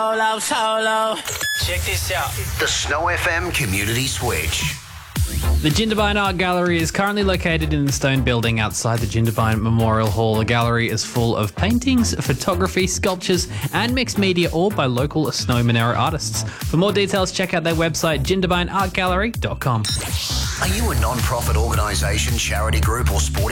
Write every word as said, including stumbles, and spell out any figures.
Solo, solo. Check this out. The Snow F M Community Switch. The Jindabyne Art Gallery is currently located in the stone building outside the Jindabyne Memorial Hall. The gallery is full of paintings, photography, sculptures, and mixed media, all by local Snow Monero artists. For more details, check out their website, jindabyne art gallery dot com. Are you a non-profit organisation, charity group or sporting